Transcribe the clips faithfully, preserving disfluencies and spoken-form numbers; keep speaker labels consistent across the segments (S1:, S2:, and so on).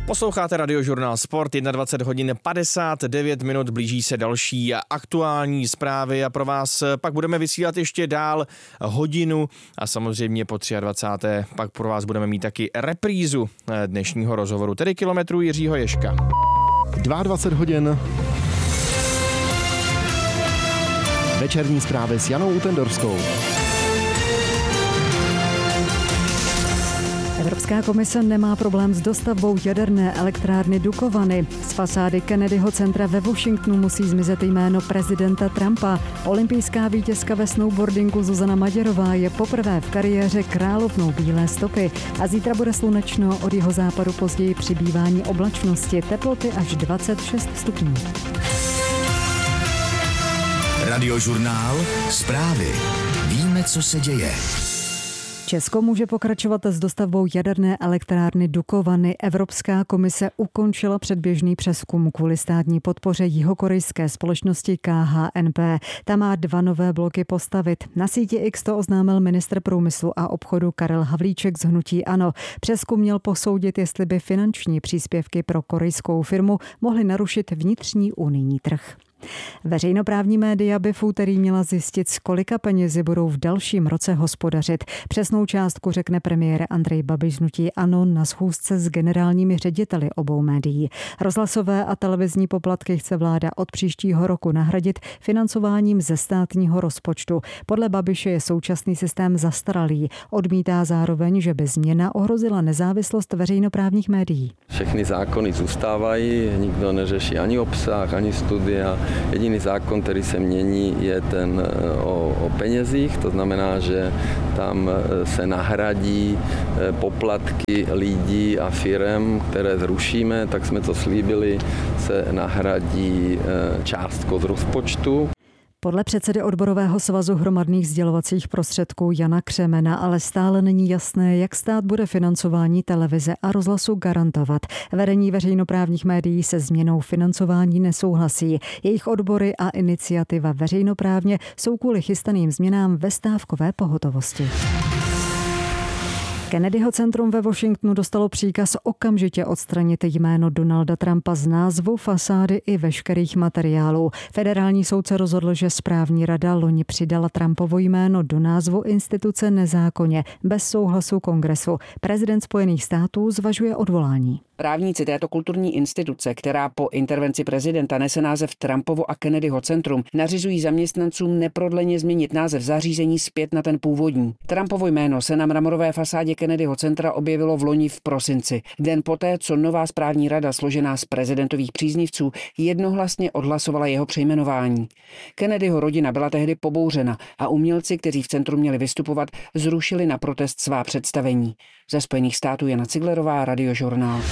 S1: Posloucháte Radiožurnál Sport, dvacet jedna hodin padesát devět minut, blíží se další aktuální zprávy a pro vás pak budeme vysílat ještě dál hodinu a samozřejmě po dvacáté třetí pak pro vás budeme mít taky reprízu dnešního rozhovoru, tedy kilometrů Jiřího Ježka.
S2: dvacet dva hodin. Večerní zprávy s Janou Utendorskou.
S3: Evropská komise nemá problém s dostavbou jaderné elektrárny Dukovany. Z fasády Kennedyho centra ve Washingtonu musí zmizet jméno prezidenta Trumpa. Olympijská vítězka ve snowboardingu Zuzana Maděrová je poprvé v kariéře královnou bílé stopy. A zítra bude slunečno, od jihozápadu později přibývání oblačnosti, teploty až dvacet šest stupňů.
S4: Radiožurnál Zprávy. Víme, co se děje.
S3: Česko může pokračovat s dostavbou jaderné elektrárny Dukovany. Evropská komise ukončila předběžný přezkum kvůli státní podpoře jihokorejské společnosti K H N P. Ta má dva nové bloky postavit. Na síti X to oznámil ministr průmyslu a obchodu Karel Havlíček z hnutí ANO. Přezkum měl posoudit, jestli by finanční příspěvky pro korejskou firmu mohly narušit vnitřní unijní trh. Veřejnoprávní média by v úterý měla zjistit, s kolika penězi budou v dalším roce hospodařit. Přesnou částku řekne premiér Andrej Babiš z hnutí ANO na schůzce s generálními řediteli obou médií. Rozhlasové a televizní poplatky chce vláda od příštího roku nahradit financováním ze státního rozpočtu. Podle Babiše je současný systém zastaralý. Odmítá zároveň, že by změna ohrozila nezávislost veřejnoprávních médií.
S5: Všechny zákony zůstávají, nikdo neřeší ani obsah, ani studia. Jediný zákon, který se mění, je ten o, o penězích, to znamená, že tam se nahradí poplatky lidí a firem, které zrušíme, tak jsme to slíbili, se nahradí částkou z rozpočtu.
S3: Podle předsedy odborového svazu hromadných sdělovacích prostředků Jana Křemena ale stále není jasné, jak stát bude financování televize a rozhlasu garantovat. Vedení veřejnoprávních médií se změnou financování nesouhlasí. Jejich odbory a iniciativa veřejnoprávně jsou kvůli chystaným změnám ve stávkové pohotovosti. Kennedyho centrum ve Washingtonu dostalo příkaz okamžitě odstranit jméno Donalda Trumpa z názvu, fasády i veškerých materiálů. Federální soudce rozhodl, že správní rada loni přidala Trumpovo jméno do názvu instituce nezákonně, bez souhlasu kongresu. Prezident Spojených států zvažuje odvolání.
S6: Právníci této kulturní instituce, která po intervenci prezidenta nese název Trumpovo a Kennedyho centrum, nařizují zaměstnancům neprodleně změnit název zařízení zpět na ten původní. Trumpovo jméno se na mramorové fasádě Kennedyho centra objevilo v loni v prosinci, den poté, co nová správní rada složená z prezidentových příznivců jednohlasně odhlasovala jeho přejmenování. Kennedyho rodina byla tehdy pobouřena a umělci, kteří v centru měli vystupovat, zrušili na protest svá představení. Ze Spojených států Jana Ciglerová, Radiožurnál.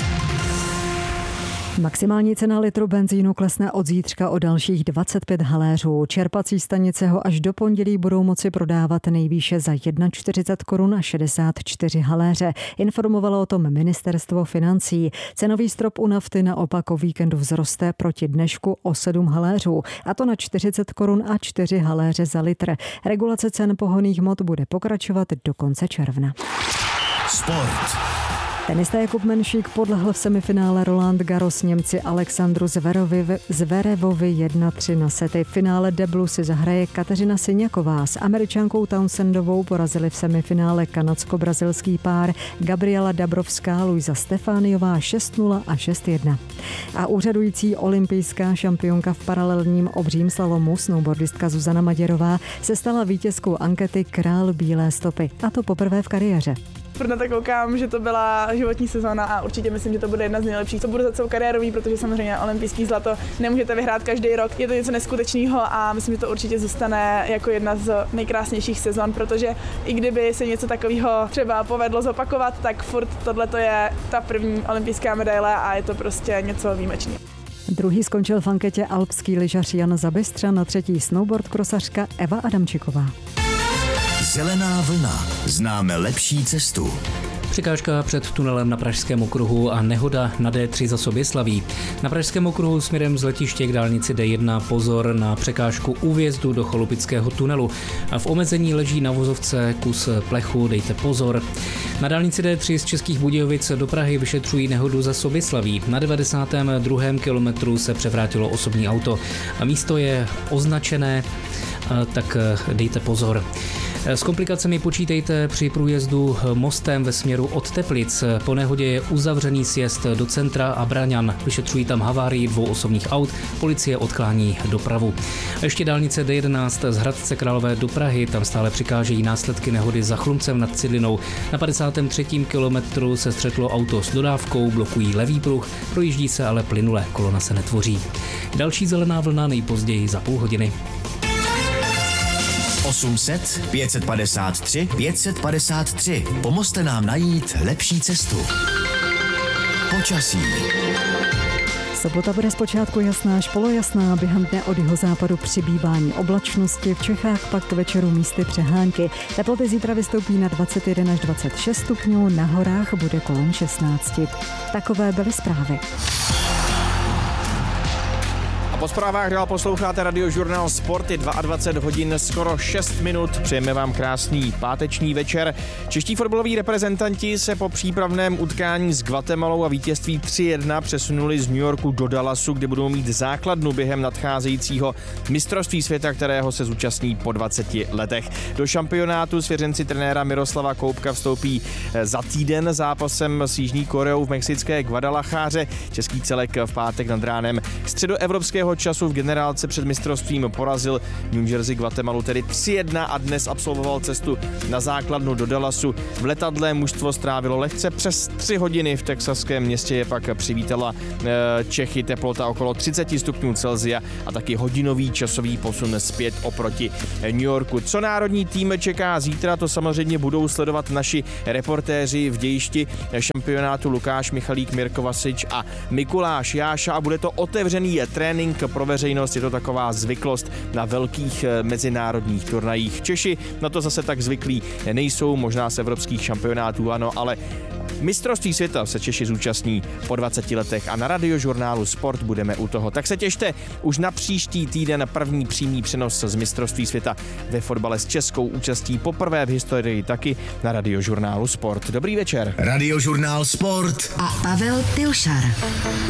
S6: Maximální cena litru benzínu klesne od zítřka o dalších dvacet pět haléřů. Čerpací stanice ho až do pondělí budou moci prodávat nejvýše za čtyřicet jedna korun a šedesát čtyři haléře. Informovalo o tom ministerstvo financí. Cenový strop u nafty naopak o víkendu vzroste proti dnešku o sedm haléřů, a to na čtyřicet korun a čtyři haléře za litr. Regulace cen pohonných hmot bude pokračovat do konce června.
S4: Sport.
S3: Tenista Jakub Menšík podlehl v semifinále Roland Garros Němci Alexandru Zverovi, Zverevovi jedna tři na sety. V finále deblu si zahraje Kateřina Syňaková. S Američankou Townsendovou porazili v semifinále kanadsko-brazilský pár Gabriela Dabrovská, Luisa Stefániová šest nula a šest jedna. A úřadující olympijská šampionka v paralelním obřím slalomu snowboardistka Zuzana Maděrová se stala vítězkou ankety Král bílé stopy. A to poprvé v kariéře.
S7: Furt na to koukám, že to byla životní sezóna a určitě myslím, že to bude jedna z nejlepších, co bude za celou kariérový, protože samozřejmě olympijský zlato nemůžete vyhrát každý rok. Je to něco neskutečného a myslím, že to určitě zůstane jako jedna z nejkrásnějších sezon, protože i kdyby se něco takového třeba povedlo zopakovat, tak furt tohle je ta první olympijská medaile a je to prostě něco výjimečného.
S3: Druhý skončil v anketě alpský lyžař Jan Zabystřa, na třetí snowboard krosařka Eva Adamčiková.
S4: Zelená vlna. Známe lepší cestu.
S8: Překážka před tunelem na Pražském okruhu a nehoda na D tři za Soběslaví. Na Pražském okruhu směrem z letiště k dálnici D jedna pozor na překážku u vjezdu do Cholupického tunelu. A v omezení leží na vozovce kus plechu, dejte pozor. Na dálnici D tři z Českých Budějovic do Prahy vyšetřují nehodu za Soběslaví. Na devadesátém druhém kilometru se převrátilo osobní auto. A místo je označené, tak dejte pozor. S komplikacemi počítejte při průjezdu mostem ve směru od Teplic. Po nehodě je uzavřený sjezd do centra a Braňan. Vyšetřují tam havárii dvou osobních aut, policie odklání dopravu. A ještě dálnice D jedenáct z Hradce Králové do Prahy, tam stále přikážejí následky nehody za Chlumcem nad Cidlinou. Na padesátém třetím kilometru se střetlo auto s dodávkou, blokují levý pruh, projíždí se ale plynule, kolona se netvoří. Další zelená vlna nejpozději za půl hodiny.
S4: osm set pět set padesát tři pět set padesát tři. Pomozte nám najít lepší cestu. Počasí.
S3: Sobota bude zpočátku jasná až polojasná, během dne od jihozápadu přibývání oblačnosti, v Čechách pak k večeru místy přehánky. Teploty zítra vystoupí na dvacet jedna až dvacet šest stupňů, na horách bude kolem šestnáct. Takové byly zprávy.
S1: Po zprávách dál posloucháte Radiožurnál Sport, je dvacet dva hodin, skoro šest minut. Přejeme vám krásný páteční večer. Čeští fotbaloví reprezentanti se po přípravném utkání s Guatemalou a vítězství tři jedna přesunuli z New Yorku do Dallasu, kde budou mít základnu během nadcházejícího mistrovství světa, kterého se zúčastní po dvaceti letech. Do šampionátu svěřenci trenéra Miroslava Koubka vstoupí za týden zápasem s Jižní Koreou v mexické Guadalajáře. Český celek v pátek nad ránem středoevropského času v generálce před mistrovstvím porazil New Jersey Guatemalu tedy tři jedna a dnes absolvoval cestu na základnu do Dallasu. V letadle mužstvo strávilo lehce přes tři hodiny, v texaském městě je pak přivítala Čechy, teplota okolo třicet stupňů Celsia a taky hodinový časový posun zpět oproti New Yorku. Co národní tým čeká zítra, to samozřejmě budou sledovat naši reportéři v dějišti šampionátu Lukáš Michalík, Mirko Vasič a Mikuláš Jáša a bude to otevřený trénink pro veřejnost, je to taková zvyklost na velkých mezinárodních turnajích. Češi na to zase tak zvyklí nejsou, možná z evropských šampionátů ano, ale mistrovství světa se Češi zúčastní po dvaceti letech a na Radiožurnálu Sport budeme u toho. Tak se těšte, už na příští týden první přímý přenos z mistrovství světa ve fotbale s českou účastí poprvé v historii taky na Radiožurnálu Sport. Dobrý večer.
S4: Radiožurnál Sport
S9: a Pavel Pilšar.